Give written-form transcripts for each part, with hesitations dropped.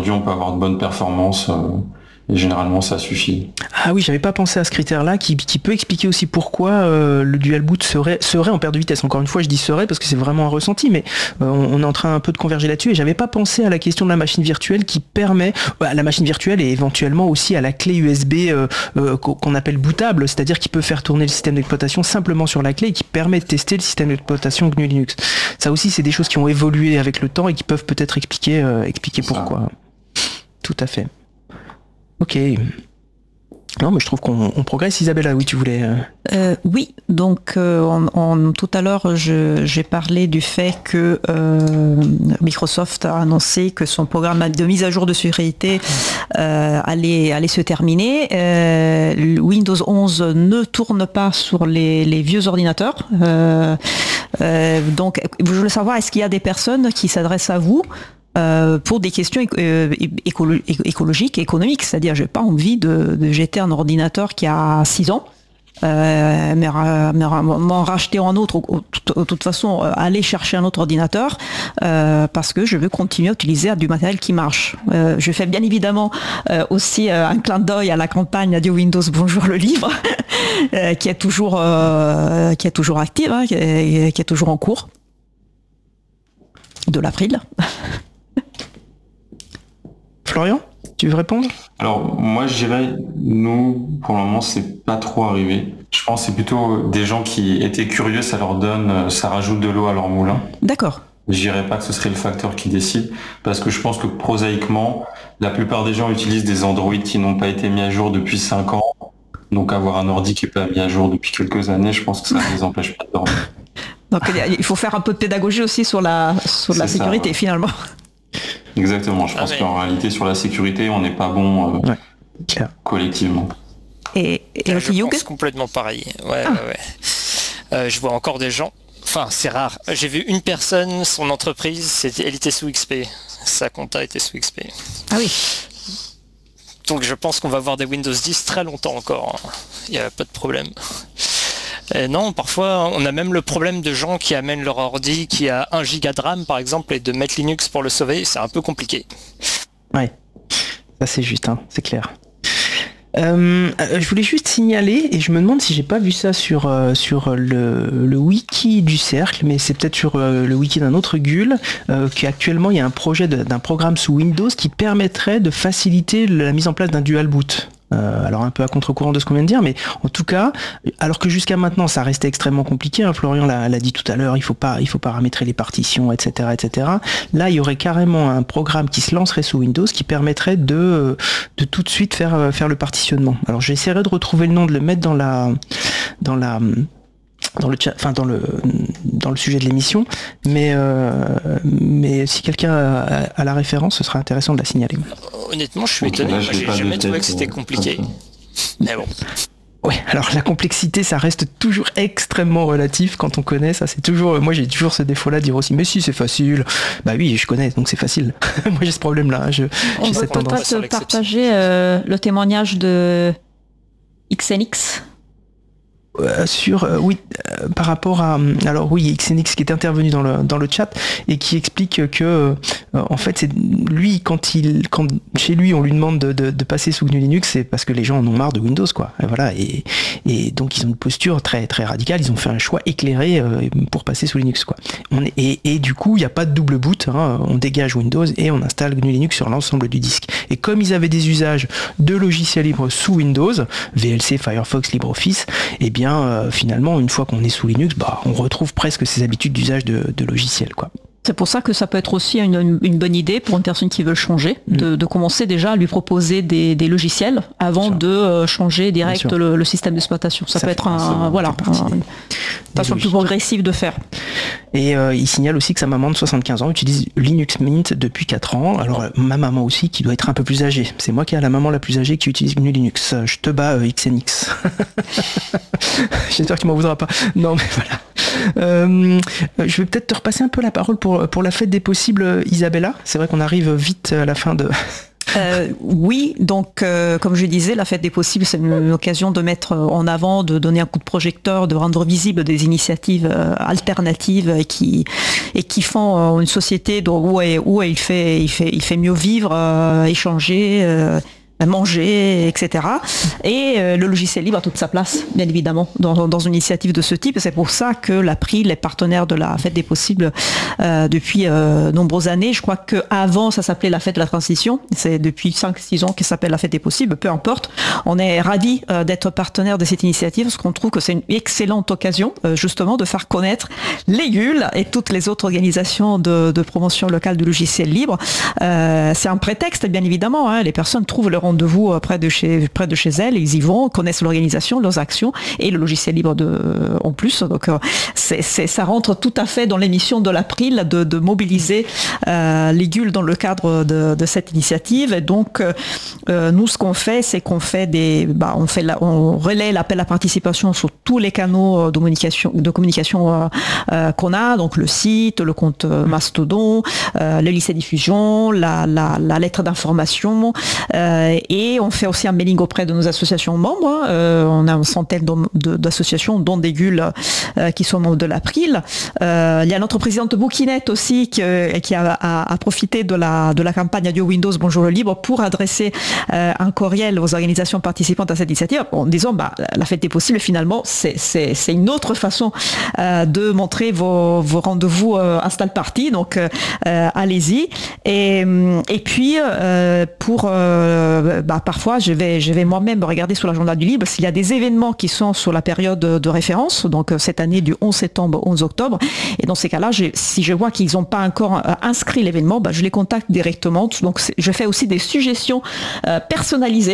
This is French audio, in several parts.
aujourd'hui, on peut avoir de bonnes performances. Et généralement, ça suffit. Ah oui, j'avais pas pensé à ce critère-là, qui peut expliquer aussi pourquoi le dual boot serait en perte de vitesse. Encore une fois, je dis serait parce que c'est vraiment un ressenti, mais on est en train un peu de converger là-dessus. Et j'avais pas pensé à la question de la machine virtuelle qui permet, la machine virtuelle et éventuellement aussi à la clé USB qu'on appelle bootable, c'est-à-dire qui peut faire tourner le système d'exploitation simplement sur la clé et qui permet de tester le système d'exploitation GNU Linux. Ça aussi, c'est des choses qui ont évolué avec le temps et qui peuvent peut-être expliquer pourquoi. Tout à fait. Ok. Non, mais je trouve qu'on progresse. Isabella, oui, tu voulais... Oui, donc tout à l'heure, j'ai parlé du fait que Microsoft a annoncé que son programme de mise à jour de sécurité allait se terminer. Windows 11 ne tourne pas sur les vieux ordinateurs. Donc, je voulais savoir, est-ce qu'il y a des personnes qui s'adressent à vous pour des questions écologiques et économiques, c'est-à-dire j'ai pas envie de jeter un ordinateur qui a 6 ans, m'en racheter un autre, de toute façon aller chercher un autre ordinateur parce que je veux continuer à utiliser du matériel qui marche. Je fais bien évidemment aussi un clin d'œil à la campagne Radio Windows Bonjour le livre qui est toujours active, hein, qui est toujours en cours de l'avril. Florian, tu veux répondre ? Alors moi je dirais, nous pour le moment c'est pas trop arrivé. Je pense que c'est plutôt des gens qui étaient curieux, ça rajoute de l'eau à leur moulin. D'accord. Je dirais pas que ce serait le facteur qui décide, parce que je pense que prosaïquement, la plupart des gens utilisent des Android qui n'ont pas été mis à jour depuis 5 ans. Donc avoir un ordi qui n'est pas mis à jour depuis quelques années, je pense que ça ne les empêche pas de dormir. Donc il faut faire un peu de pédagogie aussi sur la sécurité, ouais. Finalement. Exactement, je pense qu'en réalité sur la sécurité on n'est pas bon collectivement. Et je pense complètement pareil. Ouais. Je vois encore des gens, enfin c'est rare, j'ai vu une personne, son entreprise, elle était sous XP, sa compta était sous XP. Ah oui. Donc je pense qu'on va avoir des Windows 10 très longtemps encore, il n'y a pas de problème. Non, parfois on a même le problème de gens qui amènent leur ordi qui a 1 giga de RAM par exemple et de mettre Linux pour le sauver, c'est un peu compliqué. Ouais, ça c'est juste, hein, c'est clair. Je voulais juste signaler, et je me demande si j'ai pas vu ça sur le wiki du cercle, mais c'est peut-être sur le wiki d'un autre GUL, qu'actuellement il y a un projet d'un programme sous Windows qui permettrait de faciliter la mise en place d'un dual boot. Alors un peu à contre-courant de ce qu'on vient de dire, mais en tout cas, alors que jusqu'à maintenant ça restait extrêmement compliqué, hein, Florian l'a dit tout à l'heure, il faut paramétrer les partitions, etc., etc. Là, il y aurait carrément un programme qui se lancerait sous Windows qui permettrait de tout de suite faire le partitionnement. Alors j'essaierai de retrouver le nom, de le mettre dans le chat, enfin dans le sujet de l'émission, mais si quelqu'un a la référence, ce sera intéressant de la signaler. Honnêtement, je suis étonné, j'ai jamais trouvé que c'était compliqué. Mais bon. Ouais, alors la complexité, ça reste toujours extrêmement relatif quand on connaît ça. C'est toujours, moi j'ai toujours ce défaut-là de dire aussi, mais si c'est facile. Bah oui, je connais, donc c'est facile. Moi j'ai ce problème-là. On peut peut-être partager le témoignage de XNX. Par rapport à XNX qui est intervenu dans le chat et qui explique que en fait c'est lui quand chez lui on lui demande de passer sous GNU Linux, c'est parce que les gens en ont marre de Windows, quoi. Et voilà, et donc ils ont une posture très très radicale, ils ont fait un choix éclairé pour passer sous Linux, quoi. Et du coup il n'y a pas de double boot, hein, on dégage Windows et on installe GNU Linux sur l'ensemble du disque. Et comme ils avaient des usages de logiciels libres sous Windows, VLC, Firefox, LibreOffice, et bien finalement une fois qu'on est sous Linux, on retrouve presque ces habitudes d'usage de logiciels, quoi. C'est pour ça que ça peut être aussi une bonne idée pour une personne qui veut changer, de commencer déjà à lui proposer des logiciels avant de changer direct le système d'exploitation. Ça peut être une façon plus progressive de faire. Et il signale aussi que sa maman de 75 ans utilise Linux Mint depuis 4 ans. Alors ma maman aussi qui doit être un peu plus âgée. C'est moi qui ai la maman la plus âgée qui utilise GNU Linux. Je te bats XNX. J'espère que tu m'en voudras pas. Non mais voilà. Je vais peut-être te repasser un peu la parole pour la fête des possibles, Isabella. C'est vrai qu'on arrive vite à la fin de Oui, donc comme je disais, la fête des possibles, c'est une occasion de mettre en avant, de donner un coup de projecteur, de rendre visible des initiatives alternatives et qui font une société où il fait mieux vivre, échanger. Manger, etc. Et le logiciel libre a toute sa place, bien évidemment, dans une initiative de ce type. C'est pour ça que l'April est partenaire de la Fête des Possibles depuis nombreuses années. Je crois qu'avant, ça s'appelait la Fête de la Transition. C'est depuis 5-6 ans qu'elle s'appelle la Fête des Possibles, peu importe. On est ravis d'être partenaire de cette initiative parce qu'on trouve que c'est une excellente occasion, justement, de faire connaître les GUL et toutes les autres organisations de promotion locale du logiciel libre. C'est un prétexte, bien évidemment. Hein. Les personnes trouvent leur rendez-vous près de chez elles, ils y vont, connaissent l'organisation, leurs actions et le logiciel libre en plus. Donc ça rentre tout à fait dans l'émission de l'April de mobiliser les GUL dans le cadre de cette initiative. Et donc nous, ce qu'on fait, c'est qu'on fait on relaie l'appel à participation sur tous les canaux de communication qu'on a, donc le site, le compte Mastodon, le lycée diffusion, la lettre d'information. Et on fait aussi un mailing auprès de nos associations membres. On a une centaine d'associations, dont des GUL qui sont membres de l'April. Il y a notre présidente Bouquinette aussi qui a profité de la campagne Adieu Windows, Bonjour le Libre pour adresser un courriel aux organisations participantes à cette initiative en disant la fête des possibles, finalement, c'est une autre façon de montrer vos rendez-vous Install Party. Donc, allez-y. Et puis, parfois, je vais moi-même regarder sur l'agenda du libre s'il y a des événements qui sont sur la période de référence, donc cette année du 11 septembre au 11 octobre. Et dans ces cas-là, si je vois qu'ils n'ont pas encore inscrit l'événement, je les contacte directement. Donc, je fais aussi des suggestions personnalisées.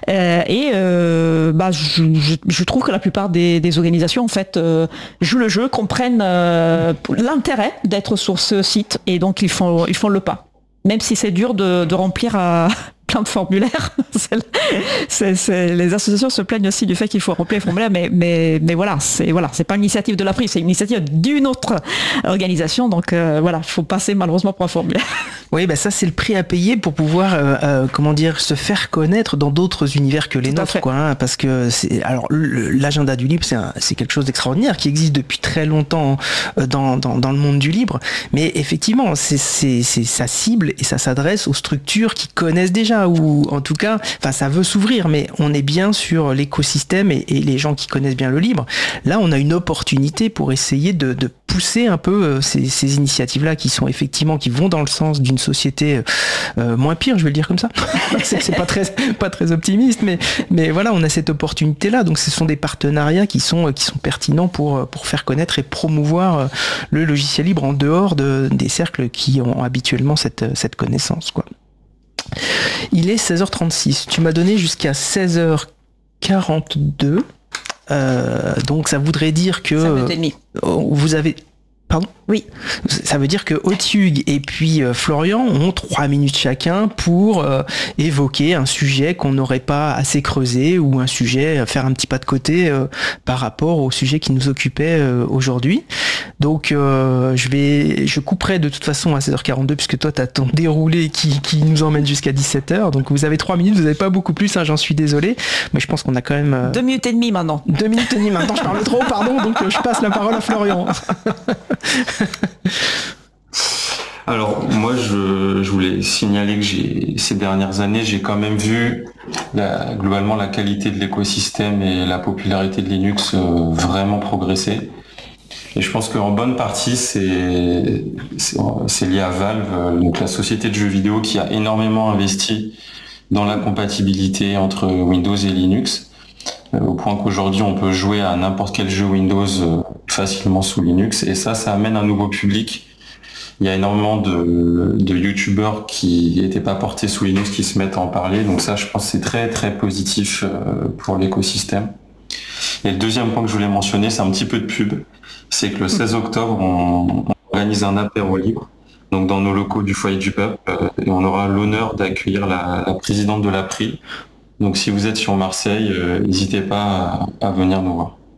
Je trouve que la plupart des organisations, en fait, jouent le jeu, comprennent l'intérêt d'être sur ce site, et donc ils font le pas. Même si c'est dur de remplir plein de formulaires. Les associations se plaignent aussi du fait qu'il faut remplir les formulaires, mais voilà, c'est pas une initiative de l'April, c'est une initiative d'une autre organisation, donc il faut passer malheureusement pour un formulaire. Oui, ça c'est le prix à payer pour pouvoir, se faire connaître dans d'autres univers que les nôtres, quoi, parce que l'agenda du libre, c'est quelque chose d'extraordinaire qui existe depuis très longtemps dans le monde du libre, mais effectivement, c'est sa cible et ça s'adresse aux structures qui connaissent déjà, ou en tout cas, ça veut s'ouvrir, mais on est bien sur l'écosystème et les gens qui connaissent bien le libre. Là, on a une opportunité pour essayer de pousser un peu ces initiatives-là qui vont dans le sens d'une société moins pire, je vais le dire comme ça. c'est pas très optimiste, mais voilà, on a cette opportunité-là. Donc, ce sont des partenariats qui sont pertinents pour faire connaître et promouvoir le logiciel libre en dehors des cercles qui ont habituellement cette connaissance, quoi. Il est 16h36. Tu m'as donné jusqu'à 16h42. Donc ça voudrait dire que vous avez... Pardon ? Oui. Ça veut dire que Otyug et puis Florian ont 3 minutes chacun pour évoquer un sujet qu'on n'aurait pas assez creusé, ou un sujet, faire un petit pas de côté par rapport au sujet qui nous occupait aujourd'hui. Donc je couperai de toute façon à 16h42 puisque toi tu as ton déroulé qui nous emmène jusqu'à 17h. Donc vous avez 3 minutes, vous n'avez pas beaucoup plus, hein, j'en suis désolé. Mais je pense qu'on a quand même... 2 minutes et demie maintenant. 2 minutes et demie maintenant, je parle trop, pardon, donc je passe la parole à Florian. Alors moi je voulais signaler que ces dernières années j'ai quand même vu globalement la qualité de l'écosystème et la popularité de Linux vraiment progresser. Et je pense qu'en bonne partie c'est lié à Valve, donc la société de jeux vidéo qui a énormément investi dans la compatibilité entre Windows et Linux, au point qu'aujourd'hui on peut jouer à n'importe quel jeu Windows facilement sous Linux, et ça amène un nouveau public. Il y a énormément de youtubeurs qui n'étaient pas portés sous Linux qui se mettent à en parler, donc ça je pense que c'est très très positif pour l'écosystème. Et le deuxième point que je voulais mentionner, c'est un petit peu de pub, c'est que le 16 octobre on organise un apéro libre, donc dans nos locaux du Foyer du Peuple, et on aura l'honneur d'accueillir la présidente de l'April. Donc si vous êtes sur Marseille, n'hésitez pas à venir nous voir.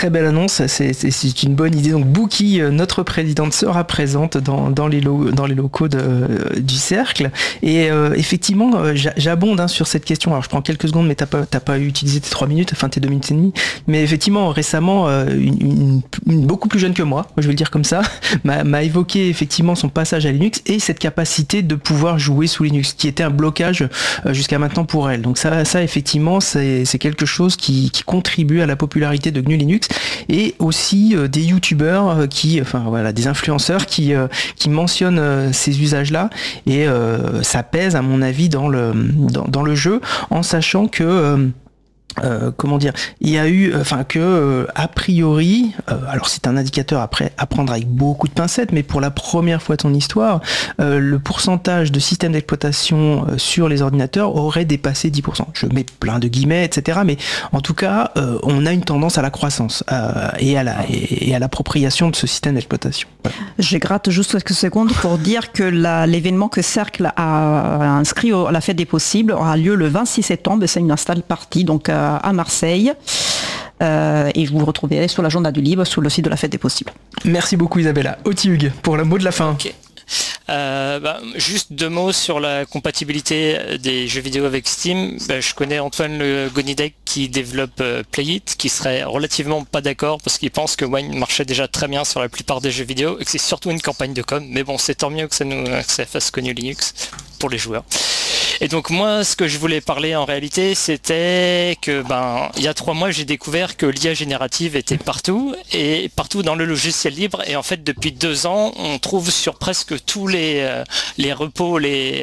très belle annonce, c'est une bonne idée. Donc Bouki, notre présidente, sera présente dans les locaux du cercle. Et effectivement, j'abonde sur cette question. Alors je prends quelques secondes, mais t'as pas utilisé tes 3 minutes, enfin tes 2 minutes et demie. Mais effectivement, récemment, une beaucoup plus jeune que moi, je vais le dire comme ça, m'a évoqué effectivement son passage à Linux et cette capacité de pouvoir jouer sous Linux, qui était un blocage jusqu'à maintenant pour elle. Donc ça effectivement, c'est quelque chose qui contribue à la popularité de GNU Linux, et aussi des youtubeurs des influenceurs qui mentionnent ces usages-là, et ça pèse à mon avis dans le jeu, en sachant que il y a eu, a priori, alors c'est un indicateur après à prendre avec beaucoup de pincettes, mais pour la première fois de son histoire, le pourcentage de systèmes d'exploitation sur les ordinateurs aurait dépassé 10%. Je mets plein de guillemets, etc. Mais en tout cas, on a une tendance à la croissance et à l'appropriation de ce système d'exploitation. Voilà. Je gratte juste quelques secondes pour dire que l'événement que Cercle a inscrit à la Fête des Possibles aura lieu le 26 septembre, c'est une install party, donc à Marseille, et vous retrouverez sur l'agenda du libre sur le site de la Fête des Possibles. Merci beaucoup Isabella. Otiug, pour le mot de la fin. Okay. Juste 2 mots sur la compatibilité des jeux vidéo avec Steam. Je connais Antoine Le Gonidec qui développe Playit, qui serait relativement pas d'accord parce qu'il pense que Wine marchait déjà très bien sur la plupart des jeux vidéo et que c'est surtout une campagne de com. Mais bon, c'est tant mieux que ça fasse GNU Linux pour les joueurs. Et donc moi, ce que je voulais parler en réalité, c'était que il y a 3 mois, j'ai découvert que l'IA générative était partout dans le logiciel libre. Et en fait, depuis 2 ans, on trouve sur presque tous les repos,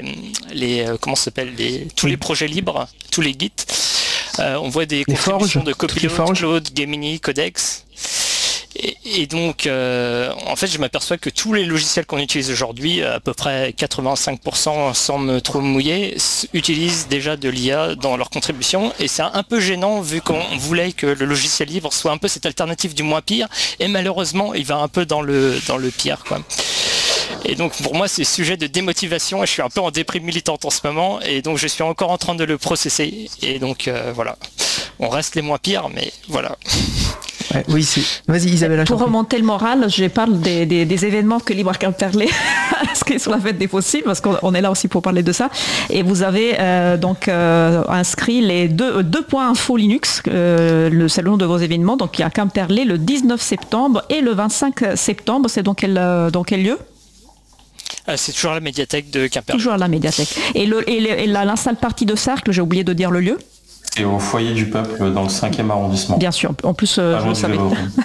tous les projets libres, tous les Git. On voit des contributions de Copilot, Claude, Gemini, Codex. Et donc, en fait, je m'aperçois que tous les logiciels qu'on utilise aujourd'hui, à peu près 85% sans me trop mouiller, utilisent déjà de l'IA dans leur contribution. Et c'est un peu gênant vu qu'on voulait que le logiciel libre soit un peu cette alternative du moins pire. Et malheureusement, il va un peu dans le pire, quoi. Et donc pour moi c'est sujet de démotivation et je suis un peu en déprime militante en ce moment et donc je suis encore en train de le processer et donc voilà, on reste les moins pires mais voilà. Ouais, oui, vas-y Isabella. Pour remonter le moral, je parle des événements que Libre Quimperlé a inscrits sur la Fête des Possibles, parce qu'on est là aussi pour parler de ça. Et vous avez inscrit les deux points info Linux, c'est le nom de vos événements. Donc il y a Quimperlé le 19 septembre et le 25 septembre. C'est dans quel lieu ? C'est toujours à la médiathèque de Quimperlé. Toujours à la médiathèque. Et l'installe partie de Cercle, j'ai oublié de dire le lieu. C'est au foyer du peuple dans le 5e arrondissement. Bien sûr, en plus je le savais.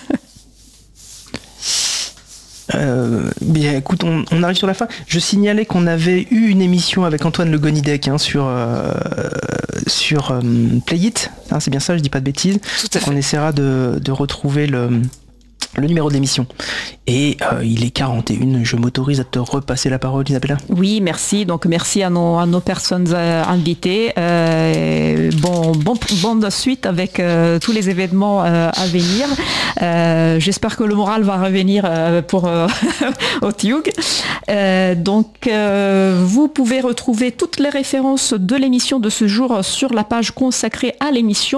Bien, écoute, on arrive sur la fin. Je signalais qu'on avait eu une émission avec Antoine Le Gonidec sur Playit. C'est bien ça, je dis pas de bêtises. Tout à fait. On essaiera de retrouver le numéro de l'émission. Et il est 41. Je m'autorise à te repasser la parole, Isabella. Oui, merci. Donc merci à nos personnes invitées. Bonne suite avec tous les événements à venir. J'espère que le moral va revenir pour Otiug. Donc vous pouvez retrouver toutes les références de l'émission de ce jour sur la page consacrée à l'émission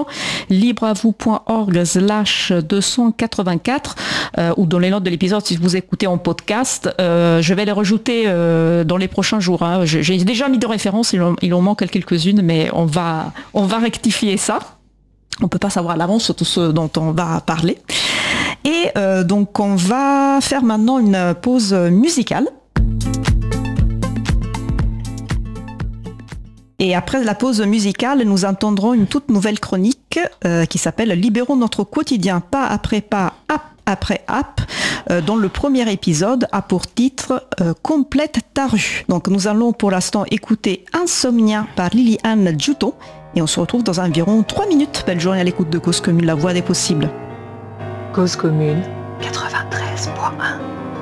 libreavou.org/284 ou dans les notes de l'épisode si vous écoutez en podcast. Je vais les rajouter dans les prochains jours. J'ai déjà mis de références, il en manque quelques-unes, mais on va rectifier ça. On peut pas savoir à l'avance tout ce dont on va parler. Et donc on va faire maintenant une pause musicale. Et après la pause musicale, nous entendrons une toute nouvelle chronique qui s'appelle « Libérons notre quotidien pas après pas, app après app », dont le premier épisode a pour titre « Complète ta rue ». Donc nous allons pour l'instant écouter « Insomnia » par Liliane Juto et on se retrouve dans environ 3 minutes. Belle journée à l'écoute de Cause Commune, la voix des possibles. Cause Commune 93.1